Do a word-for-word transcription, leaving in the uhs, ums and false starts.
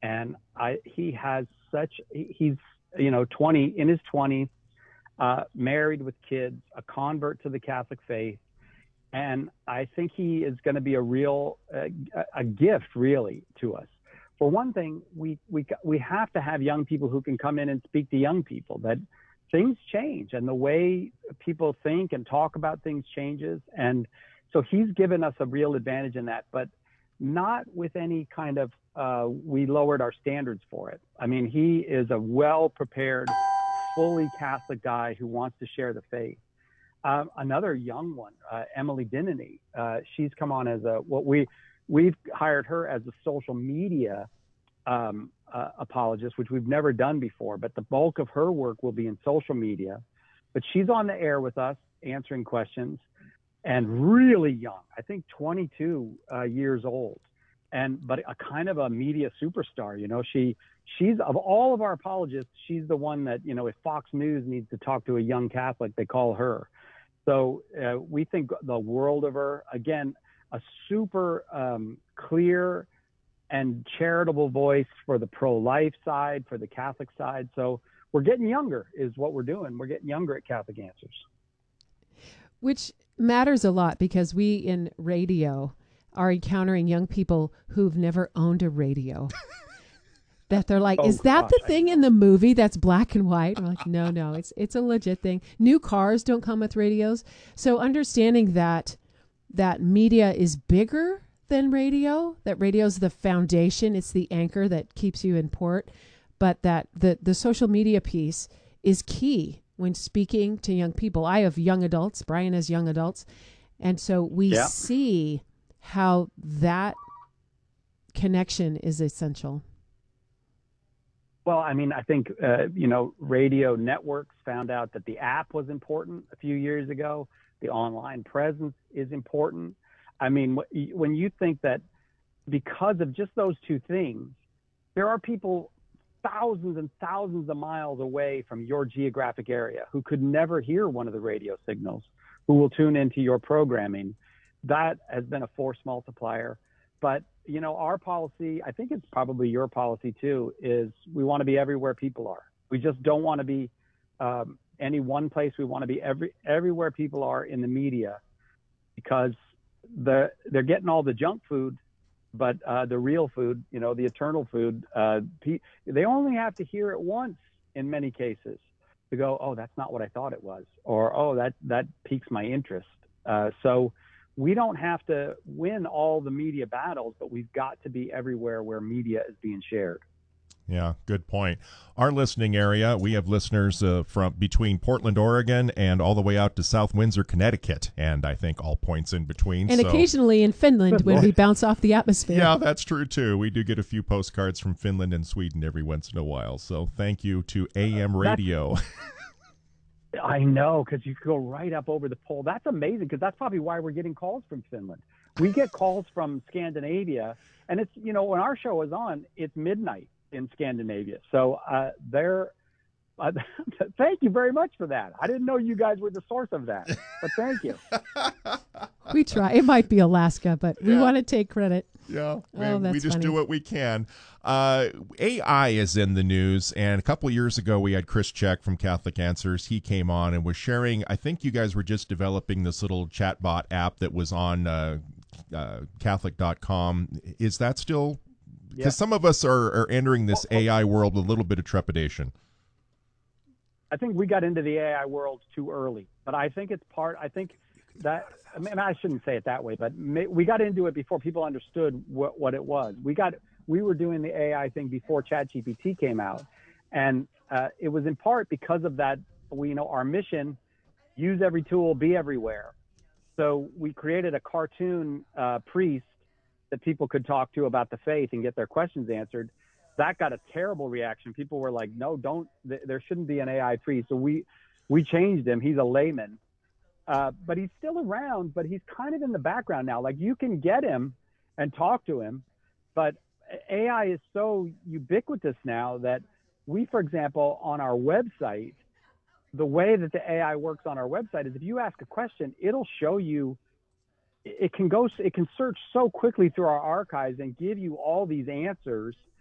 and I he has such he's you know twenty in his twenties, uh, married with kids, a convert to the Catholic faith, and I think he is going to be a real uh, a gift really to us. For one thing, we we we have to have young people who can come in and speak to young people that things change and the way people think and talk about things changes. And so he's given us a real advantage in that, but not with any kind of, uh, we lowered our standards for it. I mean, he is a well-prepared, fully Catholic guy who wants to share the faith. Um, another young one, uh, Emily Dinany, uh, she's come on as a, what we, we've hired her as a social media um, uh, apologist, which we've never done before, but the bulk of her work will be in social media. But she's on the air with us answering questions, and really young, I think twenty-two uh, years old, and but a kind of a media superstar. You know, she she's of all of our apologists, she's the one that, you know, if Fox News needs to talk to a young Catholic, they call her. So uh, we think the world of her. Again, a super um, clear and charitable voice for the pro-life side, for the Catholic side. So we're getting younger is what we're doing. We're getting younger at Catholic Answers. Which matters a lot because we in radio are encountering young people who've never owned a radio. That they're like, oh, is that gosh, the thing in the movie that's black and white? I'm like, no, no, it's it's a legit thing. New cars don't come with radios. So understanding that that media is bigger than radio, that radio's the foundation, it's the anchor that keeps you in port, but that the, the social media piece is key when speaking to young people. I have young adults, Brian has young adults, and so we yeah. see how that connection is essential. Well, I mean, I think, uh, you know, radio networks found out that the app was important a few years ago. The online presence is important. I mean, when you think that because of just those two things, there are people thousands and thousands of miles away from your geographic area who could never hear one of the radio signals, who will tune into your programming. That has been a force multiplier. But, you know, our policy, I think it's probably your policy too, is we want to be everywhere people are. We just don't want to be um, any one place. We want to be every everywhere people are in the media, because the they're getting all the junk food, but uh, the real food, you know, the eternal food, uh, they only have to hear it once in many cases to go, oh, that's not what I thought it was, or oh, that that piques my interest. Uh, so we don't have to win all the media battles, but we've got to be everywhere where media is being shared. Yeah, good point. Our listening area, we have listeners uh, from between Portland, Oregon, and all the way out to South Windsor, Connecticut, and I think all points in between. And so. occasionally in Finland when we bounce off the atmosphere. Yeah, that's true, too. We do get a few postcards from Finland and Sweden every once in a while. So thank you to A M Radio. I know, because you could go right up over the pole. That's amazing, because that's probably why we're getting calls from Finland. We get calls from Scandinavia, and it's, you know, when our show is on, it's midnight in Scandinavia. So uh, they're, uh, thank you very much for that. I didn't know you guys were the source of that, but thank you. We try. It might be Alaska, but we yeah. want to take credit. Yeah, oh, we, we just funny. do what we can. Uh, A I is in the news, and a couple of years ago we had Chris Check from Catholic Answers. He came on and was sharing, I think you guys were just developing this little chatbot app that was on uh, uh, Catholic dot com. Is that still... Because yeah. some of us are, are entering this A I world with a little bit of trepidation. I think we got into the A I world too early, but I think it's part, I think that, I mean, I shouldn't say it that way, but may, we got into it before people understood what, what it was. We got, we were doing the A I thing before ChatGPT came out. And uh, it was in part because of that, we, you know, our mission, use every tool, be everywhere. So we created a cartoon uh, priest that people could talk to about the faith and get their questions answered. That got a terrible reaction. People were like, no, don't, th- there shouldn't be an A I priest. So we, we changed him. He's a layman, uh, but he's still around, but he's kind of in the background now. Like, you can get him and talk to him, but A I is so ubiquitous now that we, for example, on our website, the way that the A I works on our website is if you ask a question, it'll show you, it can go, it can search so quickly through our archives and give you all these answers